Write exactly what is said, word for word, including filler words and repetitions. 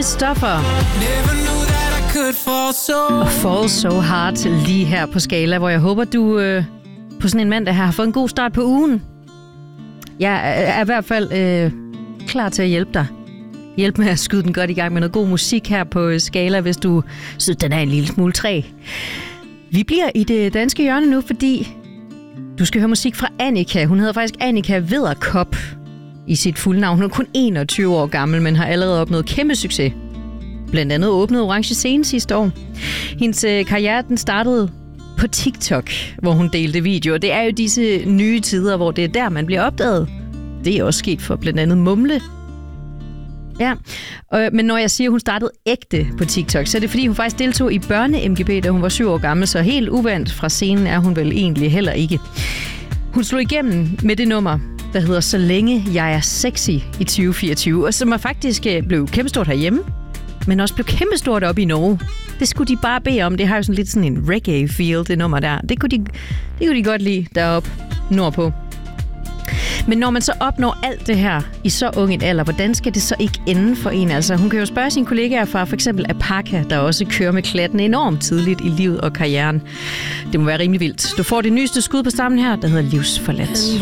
Christopher. Og Fall So Hard lige her på Skala, hvor jeg håber, du øh, på sådan en mandag her har fået en god start på ugen. Jeg er, er i hvert fald øh, klar til at hjælpe dig. Hjælp med at skyde den godt i gang med noget god musik her på Skala, hvis du synes, den er en lille smule træ. Vi bliver i det danske hjørne nu, fordi du skal høre musik fra Annika. Hun hedder faktisk Annika Vederkop i sit fulde navn. Hun er kun enogtyve år gammel, men har allerede opnået kæmpe succes. Blandt andet åbnede Orange Scene sidste år. Hendes øh, karriere den startede på TikTok, hvor hun delte videoer. Det er jo disse nye tider, hvor det er der, man bliver opdaget. Det er også sket for blandt andet Mumle. Ja, øh, men når jeg siger, at hun startede ægte på TikTok, så er det fordi, hun faktisk deltog i børne-M G P, da hun var syv år gammel, så helt uvandt fra scenen er hun vel egentlig heller ikke. Hun slog igennem med det nummer, der hedder Så længe jeg er sexy i tyve fireogtyve, og som er faktisk blev kæmpestort herhjemme, men også blev kæmpestort op i Norge. Det skulle de bare bede om. Det har jo sådan lidt sådan en reggae-feel, det nummer der. Det kunne de, det kunne de godt lide deroppe nordpå. Men når man så opnår alt det her i så ung en alder, hvordan skal det så ikke ende for en? Altså, hun kan jo spørge sine kollegaer fra for eksempel Apaka, der også kører med klatten enormt tidligt i livet og karrieren. Det må være rimelig vildt. Du får det nyeste skud på stammen her, der hedder Livsforladt.